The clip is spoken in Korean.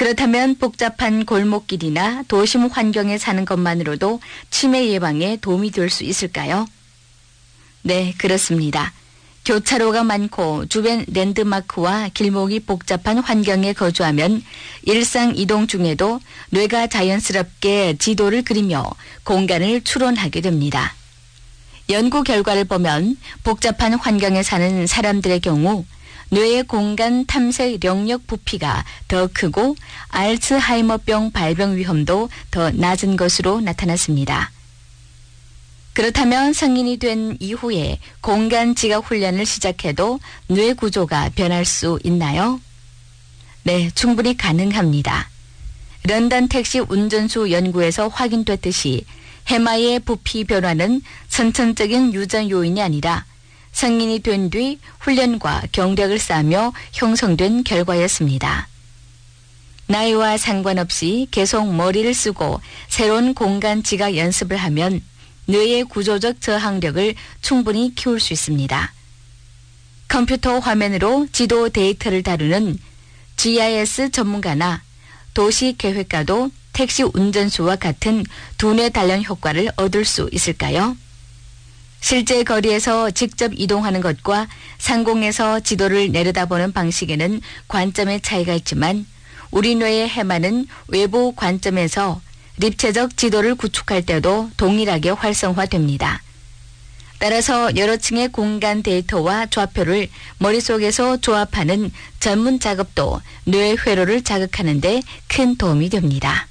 그렇다면 복잡한 골목길이나 도심 환경에 사는 것만으로도 치매 예방에 도움이 될 수 있을까요? 네, 그렇습니다. 교차로가 많고 주변 랜드마크와 길목이 복잡한 환경에 거주하면 일상 이동 중에도 뇌가 자연스럽게 지도를 그리며 공간을 추론하게 됩니다. 연구 결과를 보면 복잡한 환경에 사는 사람들의 경우 뇌의 공간 탐색 영역 부피가 더 크고 알츠하이머병 발병 위험도 더 낮은 것으로 나타났습니다. 그렇다면 성인이 된 이후에 공간 지각 훈련을 시작해도 뇌 구조가 변할 수 있나요? 네, 충분히 가능합니다. 런던 택시 운전수 연구에서 확인됐듯이 해마의 부피 변화는 선천적인 유전 요인이 아니라 성인이 된 뒤 훈련과 경력을 쌓으며 형성된 결과였습니다. 나이와 상관없이 계속 머리를 쓰고 새로운 공간 지각 연습을 하면 뇌의 구조적 저항력을 충분히 키울 수 있습니다. 컴퓨터 화면으로 지도 데이터를 다루는 GIS 전문가나 도시 계획가도 택시 운전수와 같은 두뇌 단련 효과를 얻을 수 있을까요? 실제 거리에서 직접 이동하는 것과 상공에서 지도를 내려다보는 방식에는 관점의 차이가 있지만 우리 뇌의 해마는 외부 관점에서立체적 지도를 구축할 때도 동일하게 활성화됩니다. 따라서 여러 층의 공간 데이터와 좌표를 머릿속에서 조합하는 전문 작업도 뇌 회로를 자극하는 데 큰 도움이 됩니다.